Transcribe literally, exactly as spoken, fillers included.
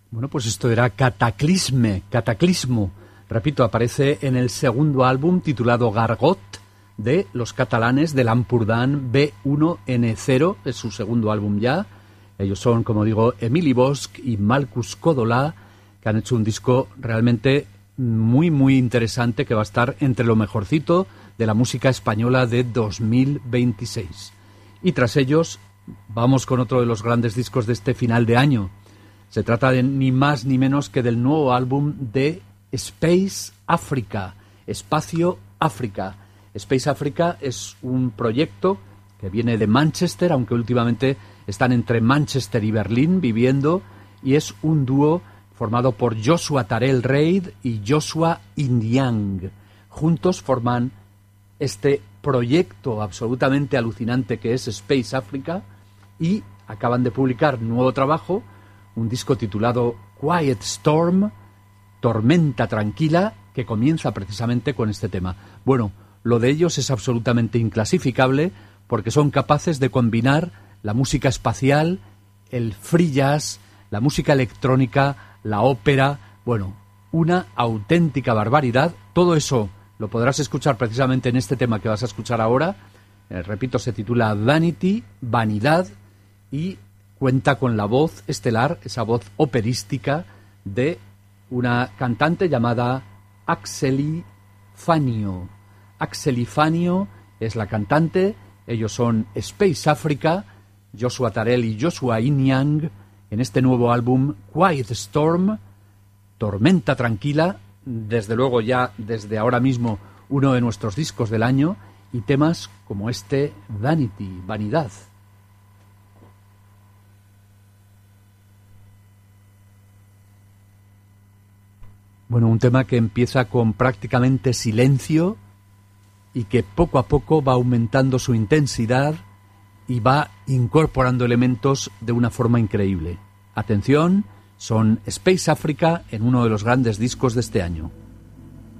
Bueno, pues esto era Cataclisme, Cataclismo. Repito, aparece en el segundo álbum titulado Gargot de los catalanes del Ampurdán B uno N cero, es su segundo álbum ya. Ellos son, como digo, Emili Bosch y Malkus Codolà, que han hecho un disco realmente muy, muy interesante que va a estar entre lo mejorcito de la música española de dos mil veintiséis. Y tras ellos, vamos con otro de los grandes discos de este final de año. Se trata de ni más ni menos que del nuevo álbum de Space Africa, Espacio África. Space Africa es un proyecto que viene de Manchester, aunque últimamente están entre Manchester y Berlín viviendo, y es un dúo formado por Joshua Tarell Reid y Joshua Indiang. Juntos forman este proyecto absolutamente alucinante que es Space Africa, y acaban de publicar nuevo trabajo, un disco titulado Quiet Storm, Tormenta Tranquila, que comienza precisamente con este tema. Bueno, lo de ellos es absolutamente inclasificable porque son capaces de combinar la música espacial, el free jazz, la música electrónica, la ópera, bueno, una auténtica barbaridad. Todo eso lo podrás escuchar precisamente en este tema que vas a escuchar ahora. Eh, repito, se titula Vanity, Vanidad, y cuenta con la voz estelar, esa voz operística de una cantante llamada Axeli Fanio. Axeli Fanio es la cantante, ellos son Space Africa, Joshua Tarell y Joshua Indiang, en este nuevo álbum Quiet Storm, Tormenta Tranquila, desde luego ya desde ahora mismo uno de nuestros discos del año, y temas como este Vanity, Vanidad. Bueno, un tema que empieza con prácticamente silencio y que poco a poco va aumentando su intensidad y va incorporando elementos de una forma increíble. Atención, son Space Africa en uno de los grandes discos de este año.